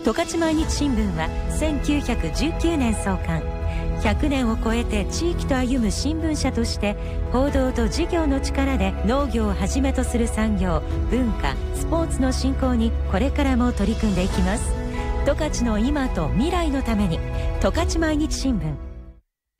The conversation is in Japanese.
十勝毎日新聞は1919年創刊。100年を超えて地域と歩む新聞社として、報道と事業の力で農業をはじめとする産業、文化、スポーツの振興にこれからも取り組んでいきます。十勝の今と未来のために、十勝毎日新聞。